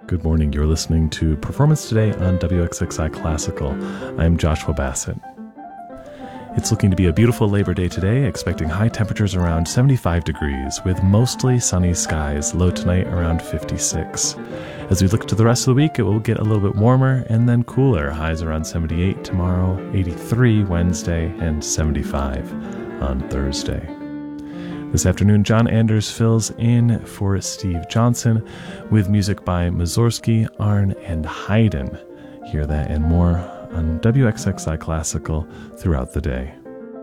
Good morning. You're listening to Performance Today on WXXI Classical. I'm Joshua Bassett. It's looking to be a beautiful Labor Day today, expecting high temperatures around 75 degrees with mostly sunny skies, low tonight around 56. As we look to the rest of the week, it will get a little bit warmer and then cooler, highs around 78 tomorrow, 83 Wednesday, and 75 on Thursday. This afternoon, John Anders fills in for Steve Johnson with music by Mussorgsky, Arne, and Haydn. Hear that and more on WXXI Classical throughout the day.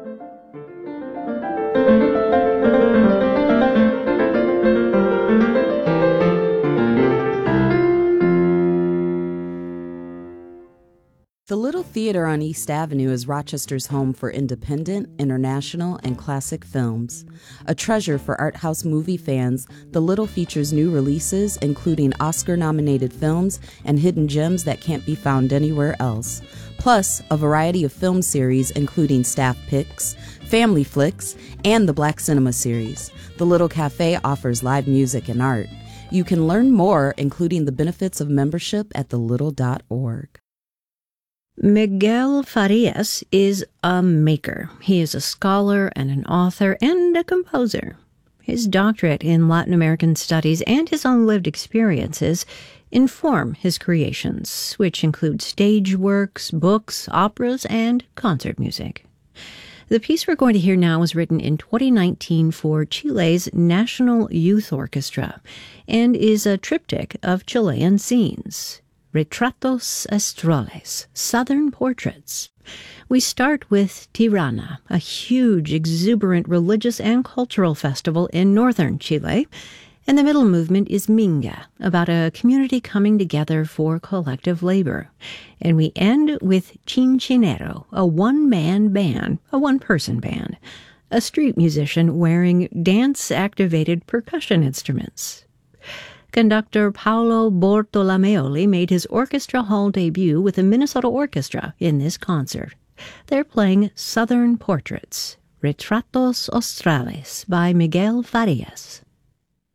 The Little Theater on East Avenue is Rochester's home for independent, international, and classic films. A treasure for art house movie fans, The Little features new releases, including Oscar-nominated films and hidden gems that can't be found anywhere else. Plus, a variety of film series, including staff picks, family flicks, and the Black Cinema series. The Little Cafe offers live music and art. You can learn more, including the benefits of membership at thelittle.org. Miguel Farias is a maker. He is a scholar and an author and a composer. His doctorate in Latin American studies and his own lived experiences inform his creations, which include stage works, books, operas, and concert music. The piece we're going to hear now was written in 2019 for Chile's National Youth Orchestra and is a triptych of Chilean scenes. Retratos Astrales, Southern Portraits. We start with Tirana, a huge, exuberant religious and cultural festival in northern Chile, and the middle movement is Minga, about a community coming together for collective labor. And we end with Chinchinero, a one-man band, a one-person band, a street musician wearing dance-activated percussion instruments. Conductor Paolo Bortolomeoli made his orchestra hall debut with the Minnesota Orchestra in this concert. They're playing Southern Portraits, Retratos Astrales by Miguel Farias.